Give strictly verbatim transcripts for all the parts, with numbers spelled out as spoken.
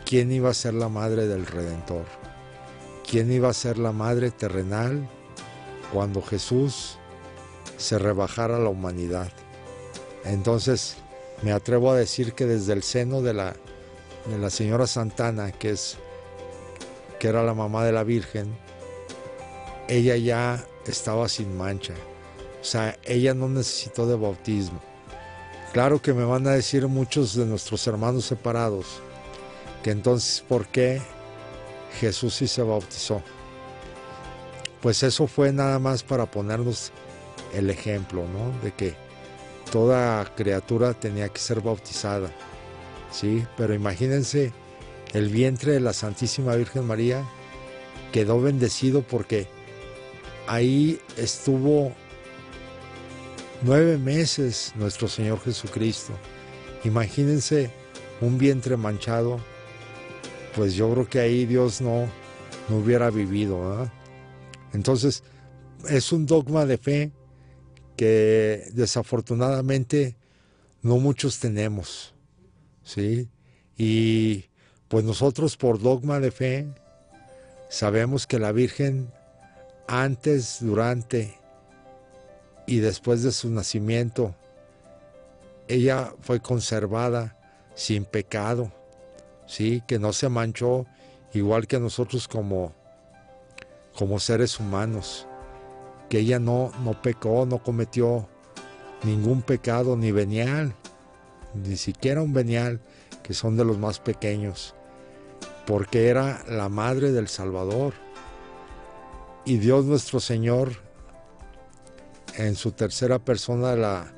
¿quién iba a ser la madre del Redentor? ¿Quién iba a ser la madre terrenal cuando Jesús se rebajara a la humanidad? Entonces, me atrevo a decir que desde el seno de la, de la señora Santana, que, es, que era la mamá de la Virgen, ella ya estaba sin mancha. O sea, ella no necesitó de bautismo. Claro que me van a decir muchos de nuestros hermanos separados que entonces, ¿por qué Jesús sí se bautizó? Pues eso fue nada más para ponernos el ejemplo, ¿no? De que toda criatura tenía que ser bautizada, ¿sí? Pero imagínense, el vientre de la Santísima Virgen María quedó bendecido porque ahí estuvo nueve meses nuestro Señor Jesucristo. Imagínense un vientre manchado, pues yo creo que ahí Dios no, no hubiera vivido, ¿verdad? Entonces, es un dogma de fe que desafortunadamente no muchos tenemos, ¿sí? Y pues nosotros por dogma de fe sabemos que la Virgen antes, durante y después de su nacimiento, ella fue conservada sin pecado, ¿sí? Que no se manchó igual que nosotros como, como seres humanos, que ella no, no pecó, no cometió ningún pecado ni venial, ni siquiera un venial, que son de los más pequeños, porque era la madre del Salvador. Y Dios nuestro Señor, en su tercera persona de la,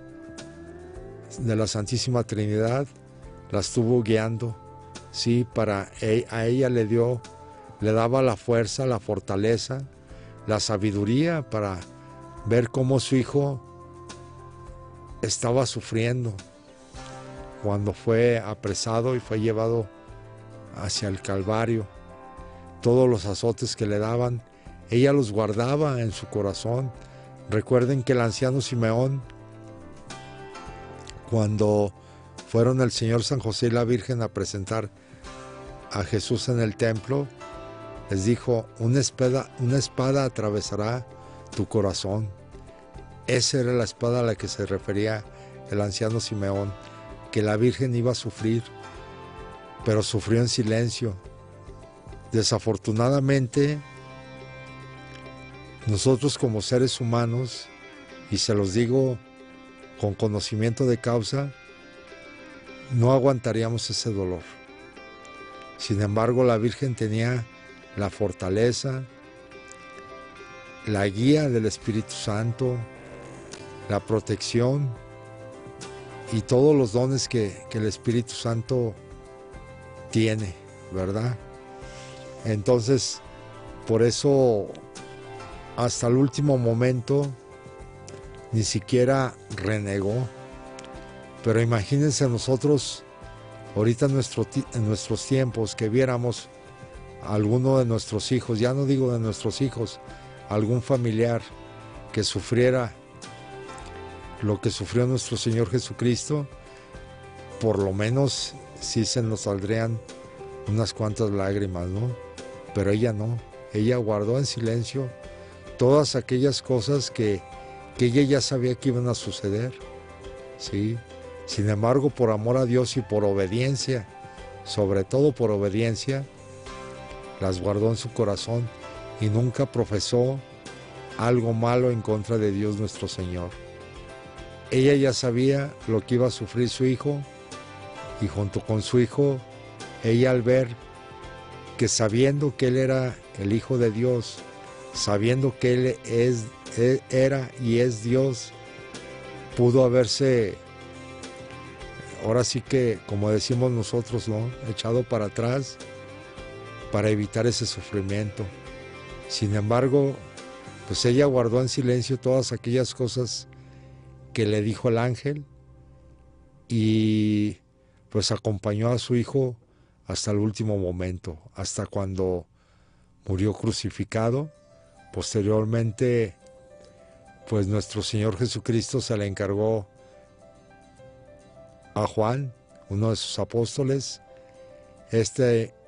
de la Santísima Trinidad, la estuvo guiando, sí, para a ella le dio, le daba la fuerza, la fortaleza, la sabiduría para ver cómo su hijo estaba sufriendo cuando fue apresado y fue llevado hacia el Calvario. Todos los azotes que le daban, ella los guardaba en su corazón. Recuerden que el anciano Simeón, cuando fueron el Señor San José y la Virgen a presentar a Jesús en el templo, les dijo, una espada, una espada atravesará tu corazón. Esa era la espada a la que se refería el anciano Simeón, que la Virgen iba a sufrir, pero sufrió en silencio. Desafortunadamente, nosotros como seres humanos, y se los digo con conocimiento de causa, no aguantaríamos ese dolor. Sin embargo, la Virgen tenía la fortaleza, la guía del Espíritu Santo, la protección y todos los dones que, que el Espíritu Santo tiene, ¿verdad? Entonces, por eso, hasta el último momento, ni siquiera renegó. Pero imagínense nosotros, ahorita en, nuestro, en nuestros tiempos, que viéramos a alguno de nuestros hijos, ya no digo de nuestros hijos, algún familiar que sufriera lo que sufrió nuestro Señor Jesucristo, por lo menos sí se nos saldrían unas cuantas lágrimas, ¿no? Pero ella no, ella guardó en silencio todas aquellas cosas que, que ella ya sabía que iban a suceder, ¿sí? Sin embargo, por amor a Dios y por obediencia, sobre todo por obediencia, las guardó en su corazón y nunca profesó algo malo en contra de Dios nuestro Señor. Ella ya sabía lo que iba a sufrir su hijo, y junto con su hijo, ella al ver que sabiendo que él era el Hijo de Dios, sabiendo que él es, él era y es Dios, pudo haberse, ahora sí que, como decimos nosotros, ¿no?, echado para atrás para evitar ese sufrimiento. Sin embargo, pues ella guardó en silencio todas aquellas cosas que le dijo el ángel y pues acompañó a su hijo hasta el último momento, hasta cuando murió crucificado. Posteriormente, pues nuestro Señor Jesucristo se le encargó a Juan, uno de sus apóstoles. Este